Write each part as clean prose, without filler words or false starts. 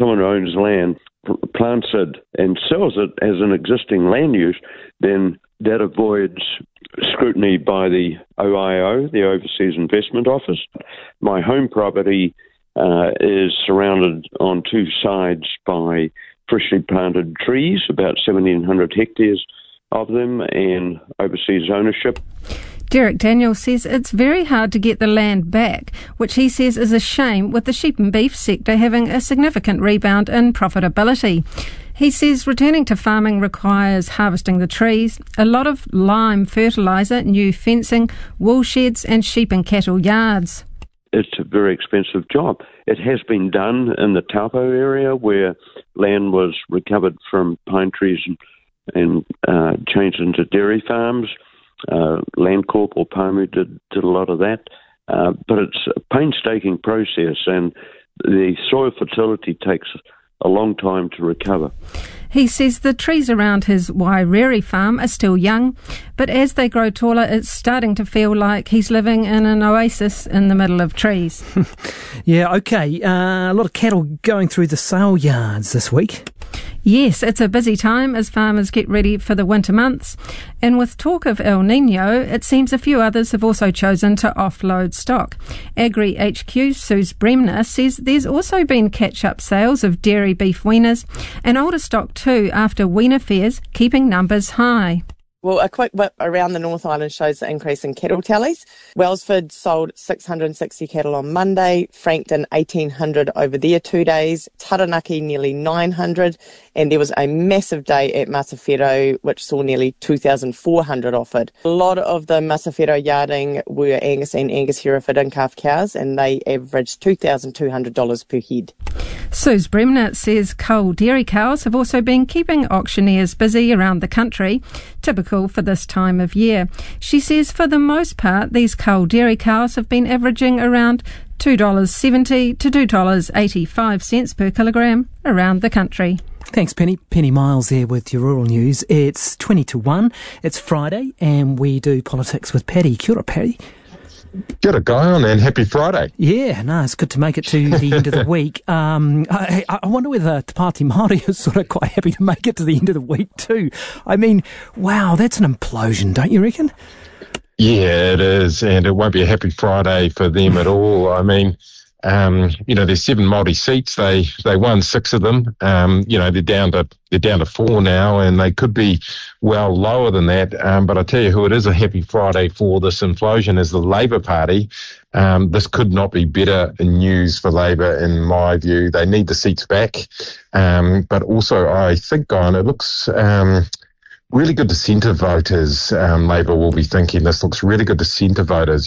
someone who owns land plants it and sells it as an existing land use, then that avoids scrutiny by the OIO, the Overseas Investment Office. My home property is surrounded on two sides by freshly planted trees, about 1,700 hectares of them, and overseas ownership. Derek Daniel says it's very hard to get the land back, which he says is a shame, with the sheep and beef sector having a significant rebound in profitability. He says returning to farming requires harvesting the trees, a lot of lime fertiliser, new fencing, wool sheds and sheep and cattle yards. It's a very expensive job. It has been done in the Taupo area where land was recovered from pine trees and changed into dairy farms. Landcorp or Palmu did a lot of that. But it's a painstaking process, and the soil fertility takes a long time to recover. He says the trees around his Wairere farm are still young, but as they grow taller, it's starting to feel like he's living in an oasis in the middle of trees. Yeah, okay. A lot of cattle going through the sale yards this week. Yes, it's a busy time as farmers get ready for the winter months. And with talk of El Nino, it seems a few others have also chosen to offload stock. Agri HQ Suze Bremner says there's also been catch-up sales of dairy beef weaners and older stock too after weaner fairs, keeping numbers high. Well, a quick whip around the North Island shows the increase in cattle tallies. Wellsford sold 660 cattle on Monday, Frankton 1,800 over their 2 days, Taranaki nearly 900, and there was a massive day at Masawhero which saw nearly 2,400 offered. A lot of the Masawhero yarding were Angus and Angus Hereford and calf cows, and they averaged $2,200 per head. Suze Bremner says cull dairy cows have also been keeping auctioneers busy around the country, typical for this time of year. She says for the most part, these cull dairy cows have been averaging around $2.70 to $2.85 per kilogram around the country. Thanks, Penny. Penny Miles there with your rural news. It's 20 to 1. It's Friday, and we do politics with Paddy. Kia ora, Paddy. Kia ora, Guyon, and happy Friday. Yeah, no, it's good to make it to the end of the week. I wonder whether Te Pāti Māori is sort of quite happy to make it to the end of the week too. I mean, wow, that's an implosion, don't you reckon? Yeah, it is, and it won't be a happy Friday for them at all. I mean, there's 7 Māori seats. They won 6 of them. They're down to 4 now, and they could be well lower than that. But I tell you who it is a happy Friday for this implosion is the Labour Party. This could not be better news for Labour in my view. They need the seats back. But also I think, Guyon, it looks really good to centre voters. Labour will be thinking this looks really good to centre voters.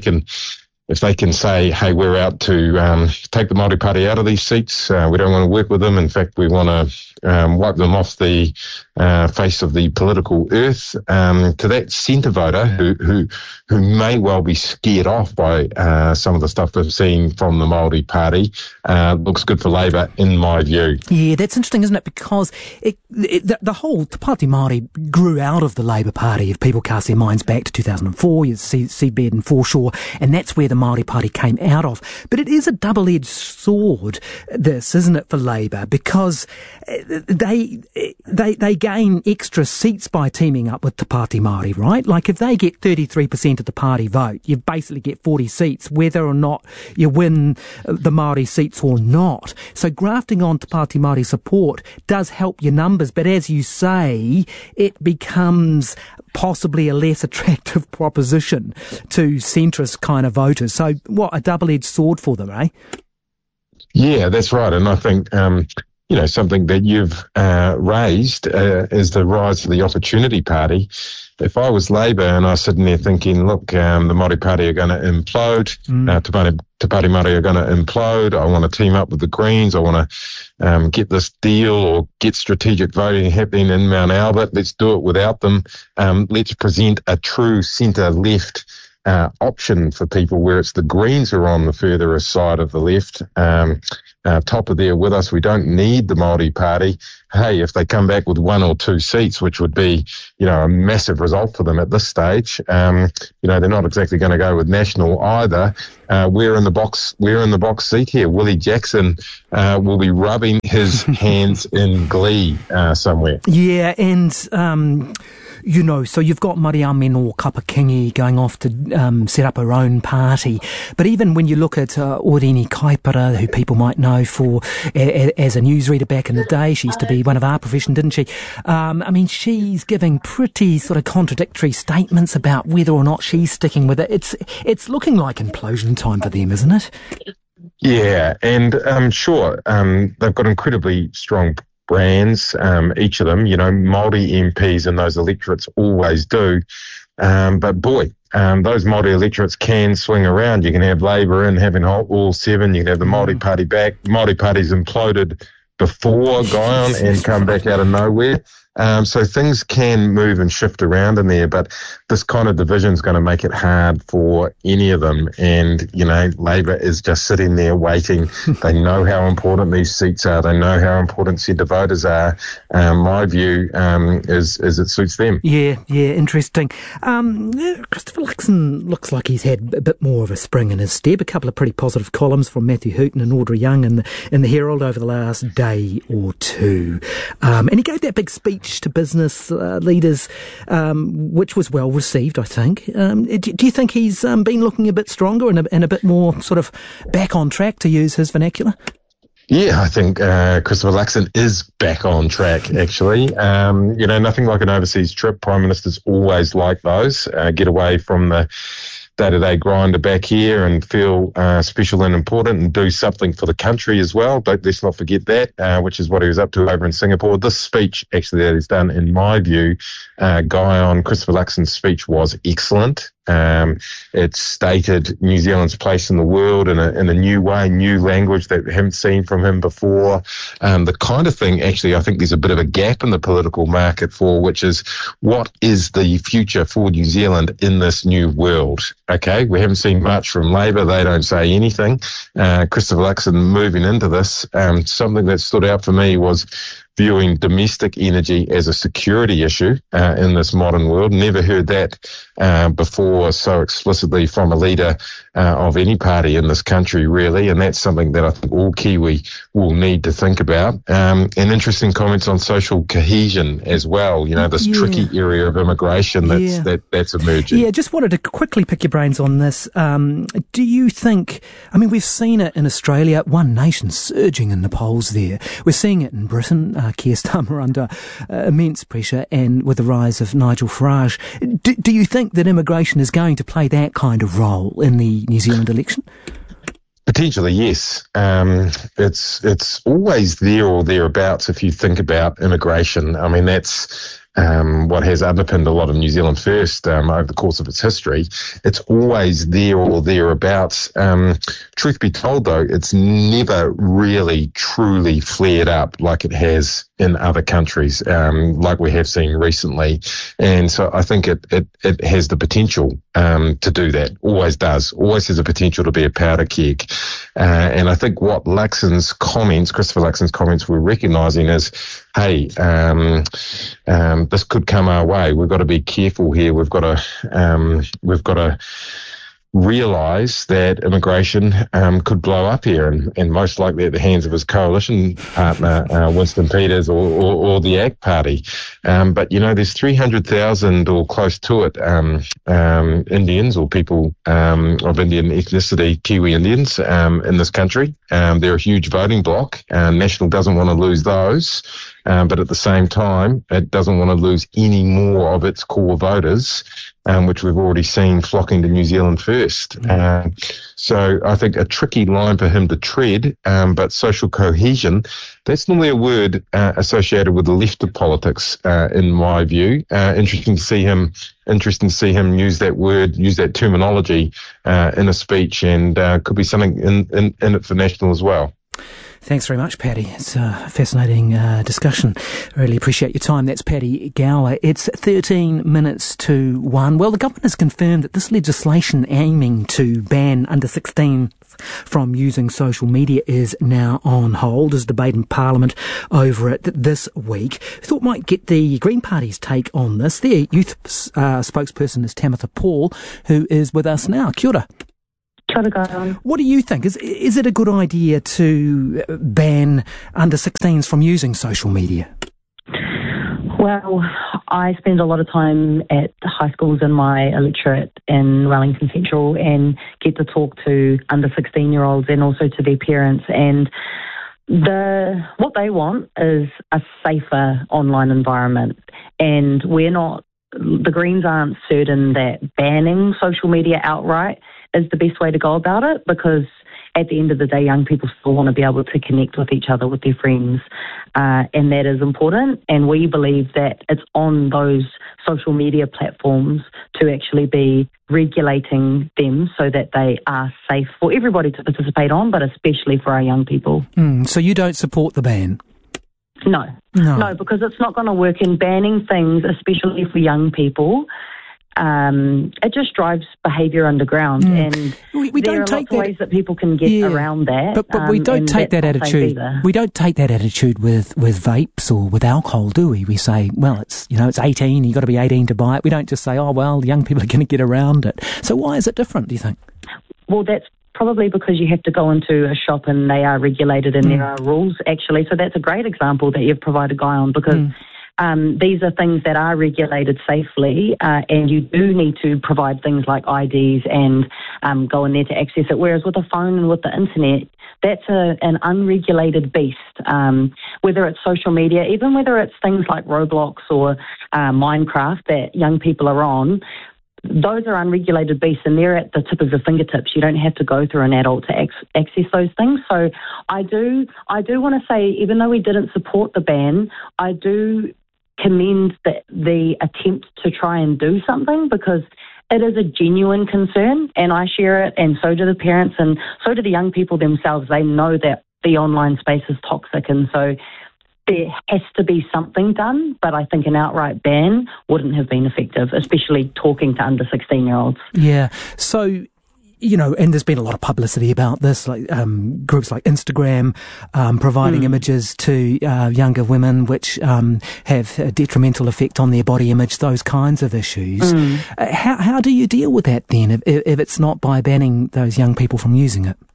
If they can say, hey, we're out to take the Māori Party out of these seats, we don't want to work with them. In fact, we want to wipe them off the face of the political earth. To that centre voter who may well be scared off by some of the stuff we've seen from the Māori Party, looks good for Labour in my view. Yeah, that's interesting, isn't it? Because the whole Te Pāti Māori grew out of the Labour Party. If people cast their minds back to 2004, you see Seabed and Foreshore, and that's where the Māori Party came out of. But it is a double-edged sword, this, isn't it, for Labour? Because they gain extra seats by teaming up with Te Pāti Māori, right? Like if they get 33% of the party vote, you basically get 40 seats, whether or not you win the Māori seats or not. So grafting on Te Pāti Māori support does help your numbers, but as you say, it becomes possibly a less attractive proposition to centrist kind of voters. So what, a double-edged sword for them, eh? Yeah, that's right. And I think, something that you've raised is the rise of the Opportunity Party. If I was Labour and I was sitting there thinking, look, the Māori Party are going to implode, Te Pāti Māori are going to implode, I want to team up with the Greens, I want to get this deal or get strategic voting happening in Mount Albert, let's do it without them, let's present a true centre-left option for people where it's the Greens who are on the furthest side of the left, top of there with us. We don't need the Māori Party. Hey, if they come back with 1 or 2 seats, which would be, a massive result for them at this stage, they're not exactly going to go with National either. We're in the box seat here. Willie Jackson will be rubbing his hands in glee somewhere. Yeah, and so you've got Mariame or Kapakingi going off to set up her own party. But even when you look at Orini Kaipara, who people might know for as a newsreader back in the day, she used to be one of our profession, didn't she? She's giving pretty sort of contradictory statements about whether or not she's sticking with it. It's looking like implosion time for them, isn't it? Yeah, and sure, they've got incredibly strong brands, each of them, Māori MPs and those electorates always do. But boy, those Māori electorates can swing around. You can have Labour in having all 7. You can have the Māori Party back. Māori Party's imploded before Guyon and come back out of nowhere. So things can move and shift around in there, but this kind of division is going to make it hard for any of them. And, Labour is just sitting there waiting. They know how important these seats are. They know how important centre voters are. My view is it suits them. Yeah, interesting. Christopher Luxon looks like he's had a bit more of a spring in his step. A couple of pretty positive columns from Matthew Hooton and Audrey Young in the Herald over the last day or two. And he gave that big speech to business leaders, which was well received, I think. Do you think he's been looking a bit stronger and a bit more sort of back on track, to use his vernacular? Yeah, I think Christopher Luxon is back on track, actually. Nothing like an overseas trip. Prime Ministers always like those. Get away from the day-to-day grinder back here and feel special and important and do something for the country as well. Let's not forget that, which is what he was up to over in Singapore. This speech, actually, that he's done, in my view, Christopher Luxon's speech was excellent. It stated New Zealand's place in the world in a new way, new language that we haven't seen from him before. The kind of thing, actually, I think there's a bit of a gap in the political market for, which is what is the future for New Zealand in this new world? Okay, we haven't seen much from Labour. They don't say anything. Christopher Luxon moving into this, something that stood out for me was viewing domestic energy as a security issue in this modern world. Never heard that before so explicitly from a leader of any party in this country, really, and that's something that I think all Kiwi will need to think about. And interesting comments on social cohesion as well, this tricky area of immigration that's emerging. Yeah, just wanted to quickly pick your brains on this. Do you think, we've seen it in Australia, One Nation surging in the polls there. We're seeing it in Britain, Keir Starmer under immense pressure, and with the rise of Nigel Farage. Do you think that immigration is going to play that kind of role in the New Zealand election? Potentially, yes. It's always there or thereabouts if you think about immigration. That's what has underpinned a lot of New Zealand First over the course of its history. It's always there or thereabouts. Truth be told, though, it's never really truly flared up like it has in other countries, like we have seen recently. And so I think it has the potential to do that. Always does. Always has a potential to be a powder keg. And I think what Christopher Luxon's comments were recognising is, hey, this could come our way. We've got to be careful here. We've got to realise that immigration could blow up here, and most likely at the hands of his coalition partner, Winston Peters or the ACT Party. But, there's 300,000 or close to it Indians or people of Indian ethnicity, Kiwi Indians, in this country. They're a huge voting bloc. National doesn't want to lose those. But at the same time, it doesn't want to lose any more of its core voters, which we've already seen flocking to New Zealand First. So I think a tricky line for him to tread, but social cohesion, that's normally a word associated with the left of politics, in my view. Interesting to see him use that word, use that terminology in a speech, and could be something in it for National as well. Thanks very much, Patty. It's a fascinating discussion. I really appreciate your time. That's Patty Gower. It's 13 minutes to 1. Well, the government has confirmed that this legislation aiming to ban under-16s from using social media is now on hold. There's debate in Parliament over it this week. I thought might get the Green Party's take on this. Their youth spokesperson is Tamitha Paul, who is with us now. Kia ora. What do you think? Is it a good idea to ban under-16s from using social media? Well, I spend a lot of time at high schools in my electorate in Wellington Central and get to talk to under-16-year-olds and also to their parents. And what they want is a safer online environment. And the Greens aren't certain that banning social media outright is the best way to go about it, because at the end of the day, young people still want to be able to connect with each other, with their friends, and that is important. And we believe that it's on those social media platforms to actually be regulating them so that they are safe for everybody to participate on, but especially for our young people. So you don't support the ban? No, because it's not going to work in banning things, especially for young people. It just drives behaviour underground, and we there don't are take lots of ways that people can get around that. But we don't take that attitude. We don't take that attitude with vapes or with alcohol, do we? We say, well, it's 18. You've got to be 18 to buy it. We don't just say, oh well, young people are going to get around it. So why is it different, do you think? Well, that's probably because you have to go into a shop and they are regulated and there are rules actually. So that's a great example that you've provided, Guy, on, because these are things that are regulated safely, and you do need to provide things like IDs and go in there to access it. Whereas with a phone and with the internet, that's an unregulated beast. Whether it's social media, even whether it's things like Roblox or Minecraft that young people are on, those are unregulated beasts and they're at the tip of your fingertips. You don't have to go through an adult to access those things. So I do want to say, even though we didn't support the ban, I do commend the attempt to try and do something, because it is a genuine concern and I share it, and so do the parents and so do the young people themselves. They know that the online space is toxic, and so there has to be something done, but I think an outright ban wouldn't have been effective, especially talking to under 16-year-olds. Yeah. So, and there's been a lot of publicity about this, like groups like Instagram providing images to younger women which have a detrimental effect on their body image, those kinds of issues. How do you deal with that then, if it's not by banning those young people from using it?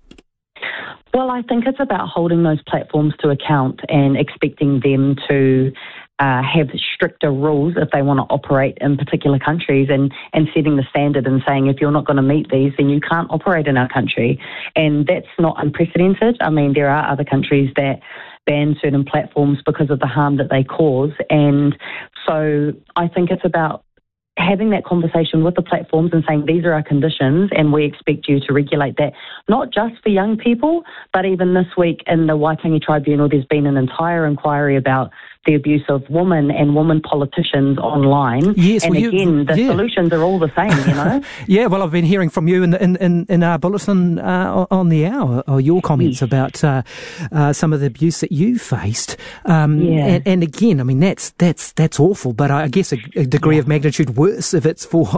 Well, I think it's about holding those platforms to account and expecting them to have stricter rules if they want to operate in particular countries, and setting the standard and saying, if you're not going to meet these, then you can't operate in our country. And that's not unprecedented. I mean, there are other countries that ban certain platforms because of the harm that they cause. And so I think it's about having that conversation with the platforms and saying, these are our conditions and we expect you to regulate that, not just for young people, but even this week in the Waitangi Tribunal, there's been an entire inquiry about the abuse of women and women politicians online. Yes, and the solutions are all the same, Yeah, well, I've been hearing from you in our bulletin on the hour, or your comments about some of the abuse that you faced. And again, I mean, that's awful, but I guess a degree of magnitude worse if it's for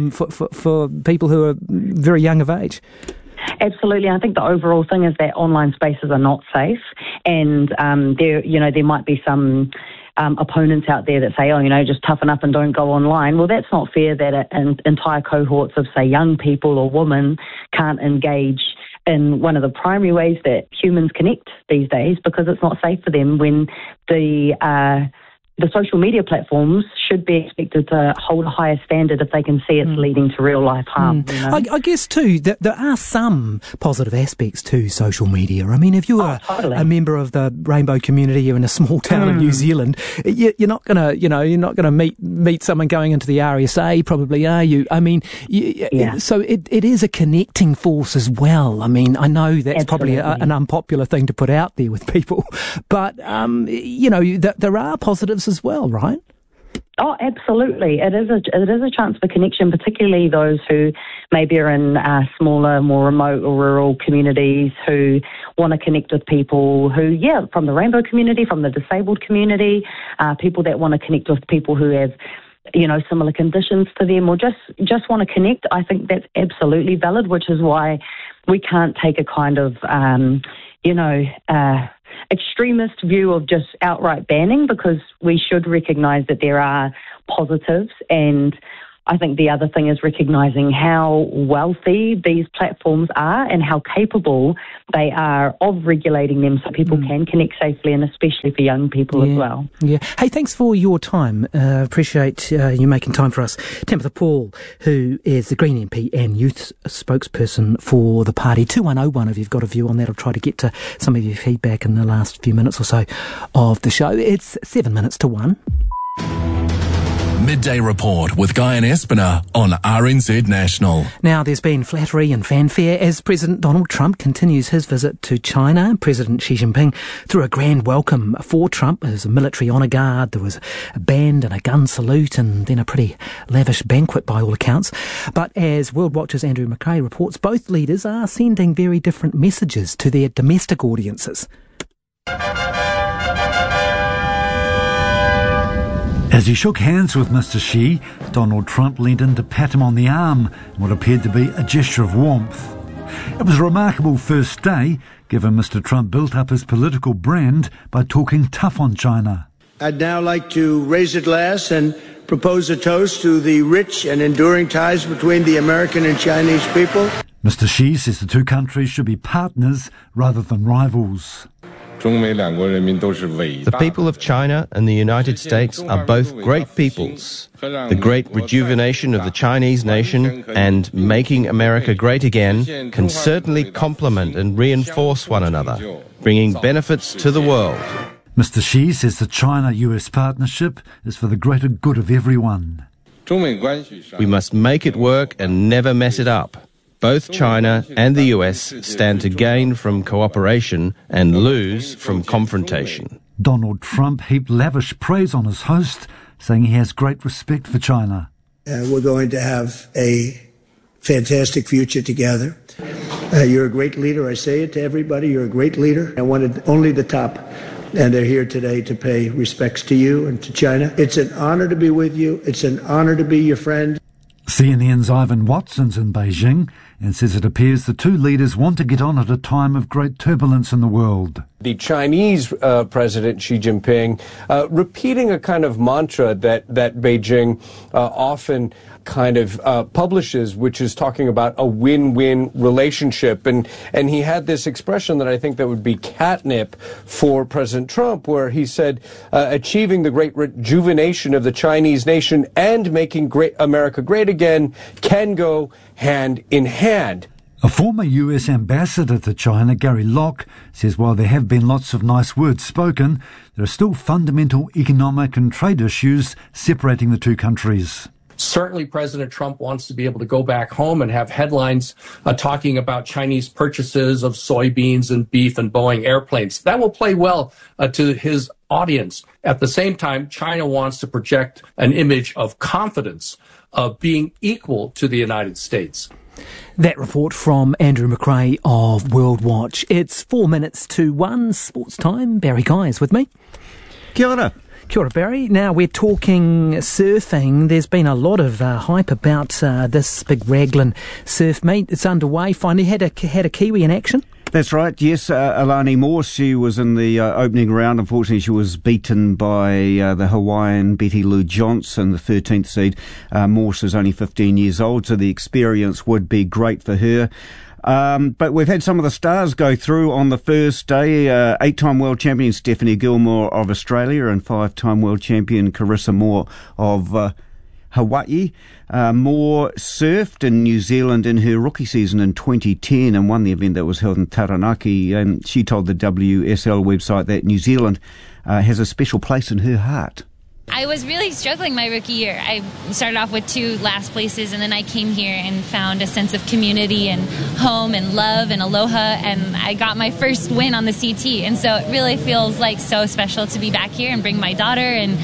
people who are very young of age. Absolutely. I think the overall thing is that online spaces are not safe, and there might be some opponents out there that say, just toughen up and don't go online. Well, that's not fair that entire cohorts of, say, young people or women can't engage in one of the primary ways that humans connect these days, because it's not safe for them, when the social media platforms should be expected to hold a higher standard if they can see it's leading to real life harm. I guess too that there are some positive aspects to social media. I mean, if you are a member of the rainbow community, you're in a small town in New Zealand, you're not gonna meet someone going into the RSA, probably, are you? I mean, so it is a connecting force as well. I mean, I know that's probably an unpopular thing to put out there with people, but there are positives as well, right? Oh, absolutely. It is a chance for connection, particularly those who maybe are in smaller, more remote or rural communities who want to connect with people who, from the rainbow community, from the disabled community, people that want to connect with people who have, similar conditions to them, or just want to connect. I think that's absolutely valid, which is why we can't take a kind of, extremist view of just outright banning, because we should recognise that there are positives. And I think the other thing is recognising how wealthy these platforms are and how capable they are of regulating them so people can connect safely, and especially for young people as well. Yeah. Hey, thanks for your time. Appreciate you making time for us. Tabitha Paul, who is the Green MP and youth spokesperson for the party. 2101, if you've got a view on that. I'll try to get to some of your feedback in the last few minutes or so of the show. It's 7 minutes to 1. Midday Report with Guy and Espiner on RNZ National. Now, there's been flattery and fanfare as President Donald Trump continues his visit to China. President Xi Jinping threw a grand welcome for Trump. There was a military honour guard, there was a band and a gun salute, and then a pretty lavish banquet by all accounts. But as World Watch's Andrew McRae reports, both leaders are sending very different messages to their domestic audiences. As he shook hands with Mr. Xi, Donald Trump leaned in to pat him on the arm in what appeared to be a gesture of warmth. It was a remarkable first day, given Mr. Trump built up his political brand by talking tough on China. I'd now like to raise a glass and propose a toast to the rich and enduring ties between the American and Chinese people. Mr. Xi says the two countries should be partners rather than rivals. The people of China and the United States are both great peoples. The great rejuvenation of the Chinese nation and making America great again can certainly complement and reinforce one another, bringing benefits to the world. Mr. Xi says the China-US partnership is for the greater good of everyone. We must make it work and never mess it up. Both China and the US stand to gain from cooperation and lose from confrontation. Donald Trump heaped lavish praise on his host, saying he has great respect for China. We're going to have a fantastic future together. You're a great leader. I say it to everybody. You're a great leader. I wanted only the top. And they're here today to pay respects to you and to China. It's an honor to be with you. It's an honor to be your friend. CNN's Ivan Watson's in Beijing and says it appears the two leaders want to get on at a time of great turbulence in the world. The Chinese President Xi Jinping repeating a kind of mantra that Beijing often kind of publishes, which is talking about a win-win relationship. And he had this expression that I think that would be catnip for President Trump, where he said, achieving the great rejuvenation of the Chinese nation and making America great again can go hand in hand. A former US ambassador to China, Gary Locke, says while there have been lots of nice words spoken, there are still fundamental economic and trade issues separating the two countries. Certainly, President Trump wants to be able to go back home and have headlines talking about Chinese purchases of soybeans and beef and Boeing airplanes. That will play well to his audience. At the same time, China wants to project an image of confidence, of being equal to the United States. That report from Andrew McRae of World Watch. It's 4 minutes to 1, sports time. Barry Guy is with me. Kia ora. Kia ora, Barry. Now, we're talking surfing. There's been a lot of hype about this big Raglan surf meet. It's underway. Finally had a Kiwi in action. That's right, yes. Alani Morse, she was in the opening round. Unfortunately, she was beaten by the Hawaiian Betty Lou Johnson, the 13th seed. Morse is only 15 years old, so the experience would be great for her. But we've had some of the stars go through on the first day. 8-time world champion Stephanie Gilmore of Australia and 5-time world champion Carissa Moore of Hawaii. Moore surfed in New Zealand in her rookie season in 2010 and won the event that was held in Taranaki. And she told the WSL website that New Zealand has a special place in her heart. I was really struggling my rookie year. I started off with 2 last places, and then I came here and found a sense of community and home and love and aloha, and I got my first win on the CT. And so it really feels like so special to be back here and bring my daughter and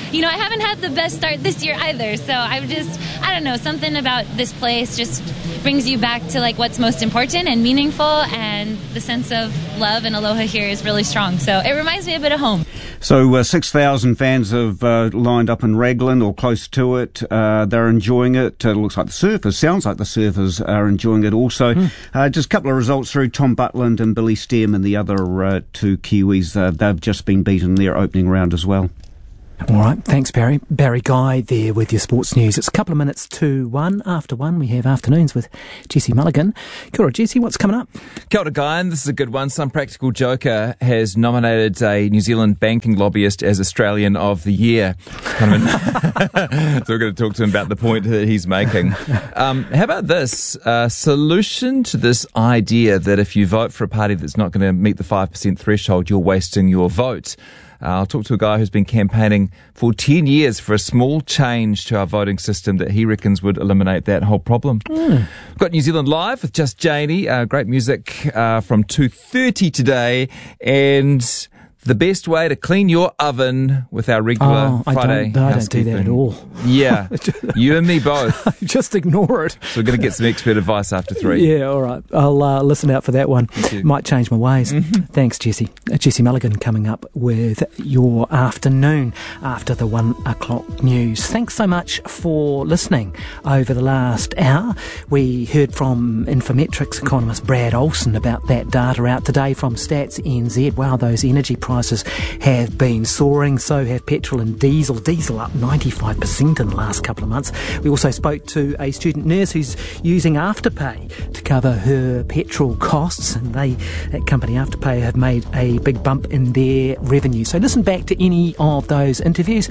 I haven't had the best start this year either. So I don't know, something about this place just brings you back to like what's most important and meaningful, and the sense of love and aloha here is really strong. So it reminds me a bit of home. So 6,000 fans have lined up in Raglan or close to it. They're enjoying it. It looks like the surfers, sounds like the surfers are enjoying it also. Just a couple of results through. Tom Butland and Billy Stearman, the other two Kiwis, they've just been beaten in their opening round as well. All right, thanks, Barry. Barry Guy there with your sports news. It's a couple of minutes to 1. After 1, we have Afternoons with Jesse Mulligan. Kia ora, Jesse, what's coming up? Kia ora, Guy, and this is a good one. Some Practical Joker has nominated a New Zealand banking lobbyist as Australian of the Year. So we're going to talk to him about the point that he's making. How about this? Solution to this idea that if you vote for a party that's not going to meet the 5% threshold, you're wasting your vote. I'll talk to a guy who's been campaigning for 10 years for a small change to our voting system that he reckons would eliminate that whole problem. We've got New Zealand Live with Just Janie, great music from 2:30 today, and the best way to clean your oven with our regular Friday I don't do that at all. Yeah, you and me both. Just ignore it. So we're going to get some expert advice after 3. Yeah, all right. I'll listen out for that one. Might change my ways. Thanks, Jesse. Jesse Mulligan coming up with your afternoon after the 1 o'clock news. Thanks so much for listening over the last hour. We heard from Infometrics economist Brad Olsen about that data out today from Stats NZ. Wow, those energy prices have been soaring, so have petrol and diesel. Diesel up 95% in the last couple of months. We also spoke to a student nurse who's using Afterpay to cover her petrol costs, and that company Afterpay have made a big bump in their revenue. So listen back to any of those interviews,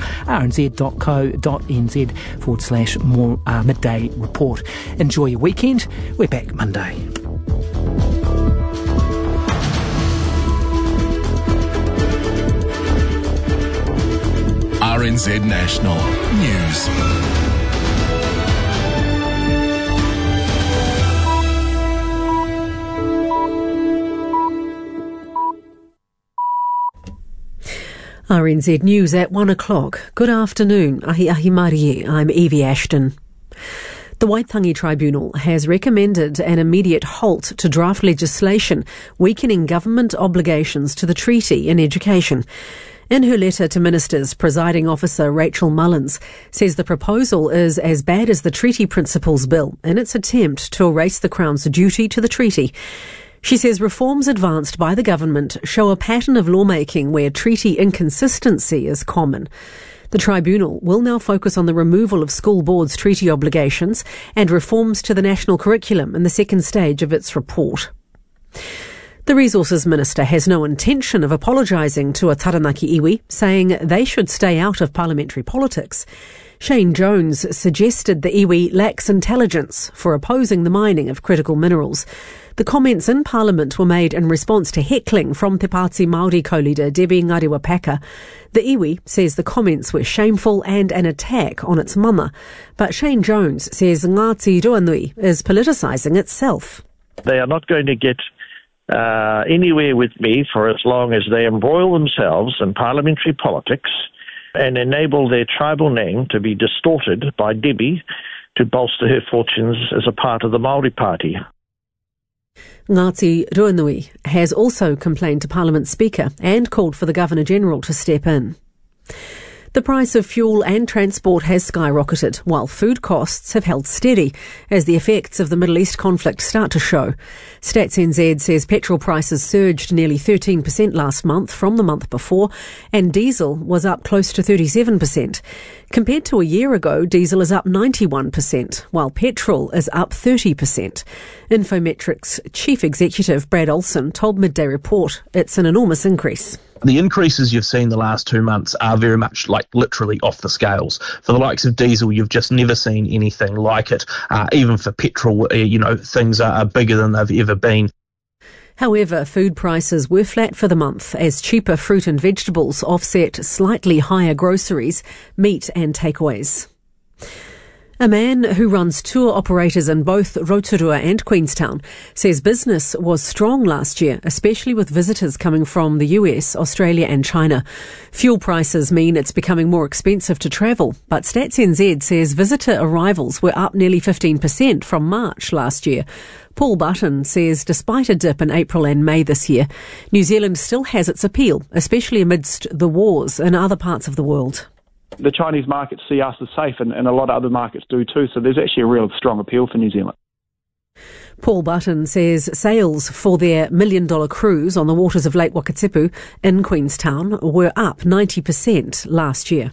rnz.co.nz/midday report. Enjoy your weekend. We're back Monday. RNZ National News. RNZ News at 1 o'clock. Good afternoon. Ahi Marie. I'm Evie Ashton. The Waitangi Tribunal has recommended an immediate halt to draft legislation weakening government obligations to the treaty in education. In her letter to ministers, Presiding Officer Rachel Mullins says the proposal is as bad as the Treaty Principles Bill in its attempt to erase the Crown's duty to the treaty. She says reforms advanced by the government show a pattern of lawmaking where treaty inconsistency is common. The tribunal will now focus on the removal of school boards' treaty obligations and reforms to the national curriculum in the second stage of its report. The Resources Minister has no intention of apologising to a Taranaki iwi, saying they should stay out of parliamentary politics. Shane Jones suggested the iwi lacks intelligence for opposing the mining of critical minerals. The comments in Parliament were made in response to heckling from Te Pāti Māori co-leader Debbie Ngariwa-Paka. The iwi says the comments were shameful and an attack on its mama. But Shane Jones says Ngāti Ruanui is politicising itself. They are not going to get anywhere with me for as long as they embroil themselves in parliamentary politics and enable their tribal name to be distorted by Debbie to bolster her fortunes as a part of the Māori Party. Ngāti Ruanui has also complained to Parliament Speaker and called for the Governor-General to step in. The price of fuel and transport has skyrocketed, while food costs have held steady as the effects of the Middle East conflict start to show. Stats NZ says petrol prices surged nearly 13% last month from the month before, and diesel was up close to 37%. Compared to a year ago, diesel is up 91%, while petrol is up 30%. Infometrics Chief Executive Brad Olsen told Midday Report it's an enormous increase. The increases you've seen the last 2 months are very much like literally off the scales. For the likes of diesel, you've just never seen anything like it. Even for petrol, things are bigger than they've ever been. However, food prices were flat for the month as cheaper fruit and vegetables offset slightly higher groceries, meat and takeaways. A man who runs tour operators in both Rotorua and Queenstown says business was strong last year, especially with visitors coming from the US, Australia and China. Fuel prices mean it's becoming more expensive to travel, but Stats NZ says visitor arrivals were up nearly 15% from March last year. Paul Button says despite a dip in April and May this year, New Zealand still has its appeal, especially amidst the wars in other parts of the world. The Chinese markets see us as safe, and a lot of other markets do too, so there's actually a real strong appeal for New Zealand. Paul Button says sales for their $1 million cruise on the waters of Lake Wakatipu in Queenstown were up 90% last year.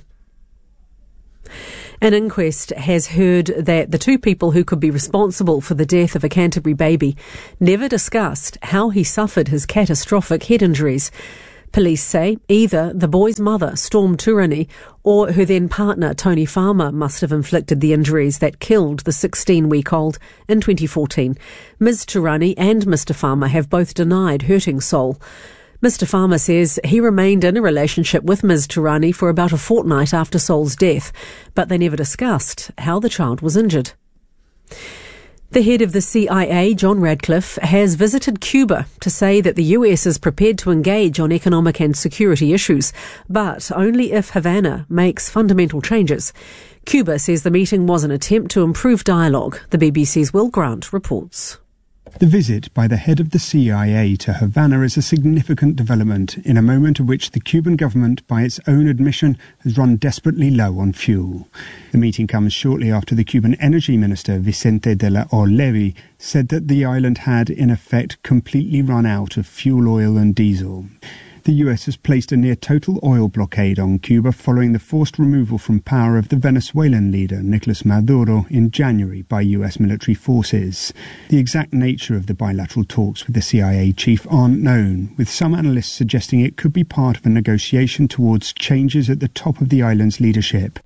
An inquest has heard that the two people who could be responsible for the death of a Canterbury baby never discussed how he suffered his catastrophic head injuries. Police say either the boy's mother, Storm Turani, or her then partner, Tony Farmer, must have inflicted the injuries that killed the 16-week-old in 2014. Ms. Turani and Mr. Farmer have both denied hurting Sol. Mr. Farmer says he remained in a relationship with Ms. Turani for about a fortnight after Sol's death, but they never discussed how the child was injured. The head of the CIA, John Radcliffe, has visited Cuba to say that the US is prepared to engage on economic and security issues, but only if Havana makes fundamental changes. Cuba says the meeting was an attempt to improve dialogue. The BBC's Will Grant reports. The visit by the head of the CIA to Havana is a significant development in a moment at which the Cuban government, by its own admission, has run desperately low on fuel. The meeting comes shortly after the Cuban energy minister, Vicente de la Orlevi, said that the island had, in effect, completely run out of fuel oil and diesel. The US has placed a near-total oil blockade on Cuba following the forced removal from power of the Venezuelan leader, Nicolas Maduro, in January by US military forces. The exact nature of the bilateral talks with the CIA chief aren't known, with some analysts suggesting it could be part of a negotiation towards changes at the top of the island's leadership.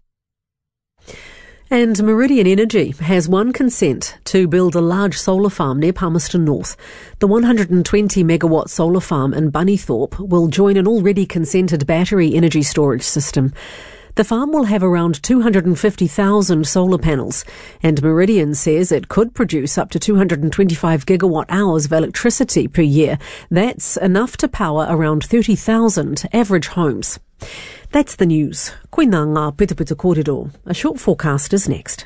And Meridian Energy has won consent to build a large solar farm near Palmerston North. The 120-megawatt solar farm in Bunnythorpe will join an already consented battery energy storage system. The farm will have around 250,000 solar panels, and Meridian says it could produce up to 225 gigawatt hours of electricity per year. That's enough to power around 30,000 average homes. That's the news. Koina ngā pita kōrero. A short forecast is next.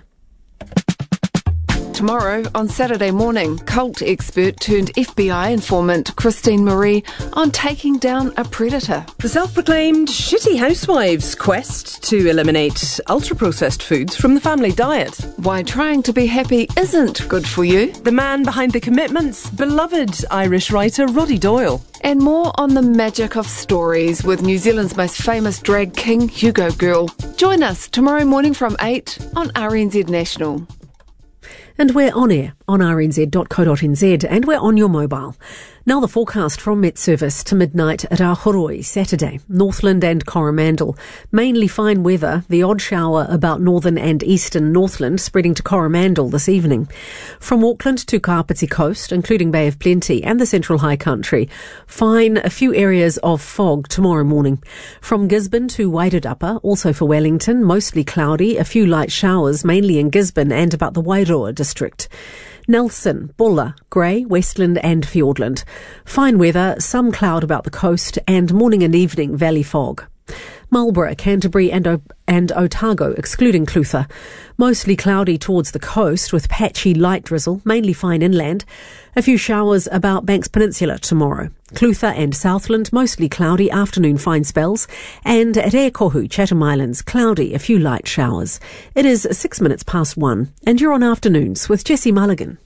Tomorrow, on Saturday morning, cult expert turned FBI informant Christine Marie on taking down a predator. The self-proclaimed shitty housewife's quest to eliminate ultra-processed foods from the family diet. Why trying to be happy isn't good for you. The man behind The Commitments, beloved Irish writer Roddy Doyle. And more on the magic of stories with New Zealand's most famous drag king, Hugo Girl. Join us tomorrow morning from 8 on RNZ National. And we're on air on rnz.co.nz and we're on your mobile. Now the forecast from Met Service to midnight at Ahoroi, Saturday. Northland and Coromandel. Mainly fine weather, the odd shower about northern and eastern Northland spreading to Coromandel this evening. From Auckland to Kapiti Coast, including Bay of Plenty and the Central High Country. Fine, a few areas of fog tomorrow morning. From Gisborne to Wairarapa, also for Wellington, mostly cloudy, a few light showers, mainly in Gisborne and about the Wairoa district. Nelson, Bulla, Grey, Westland and Fiordland. Fine weather, some cloud about the coast and morning and evening valley fog. Marlborough, Canterbury and Otago, excluding Clutha. Mostly cloudy towards the coast with patchy light drizzle, mainly fine inland. A few showers about Banks Peninsula tomorrow. Clutha and Southland, mostly cloudy, afternoon fine spells. And at Eakohu, Chatham Islands, cloudy, a few light showers. It is 1 minutes past and you're on Afternoons with Jessie Mulligan.